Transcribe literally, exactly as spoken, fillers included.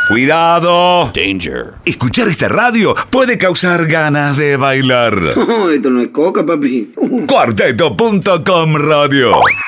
¡Cuidado! Danger. Escuchar esta radio puede causar ganas de bailar. No, esto no es coca, papi. Cuarteto punto com Radio.